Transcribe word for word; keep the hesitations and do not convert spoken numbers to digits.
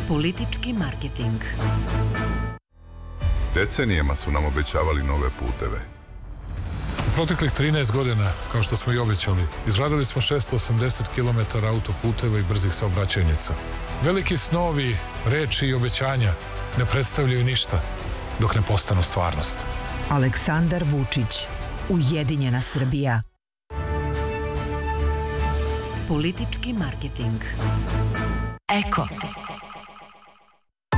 Politički marketing. Decenijama su nam obećavali nove puteve. U proteklih trinaest godina, kao što smo i obećali, izradili smo šesto osamdeset kilometara autoputeva i brzih saobraćajnica. Veliki snovi, reči i obećanja ne predstavljaju ništa dok ne postanu stvarnost. Aleksandar Vučić, Ujedinjena Srbija. Politički marketing. Eko.